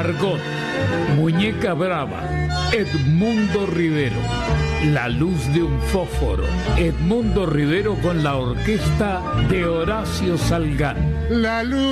Margot, Muñeca Brava, Edmundo Rivero. La luz de un fósforo, Edmundo Rivero con la orquesta de Horacio Salgán. La luz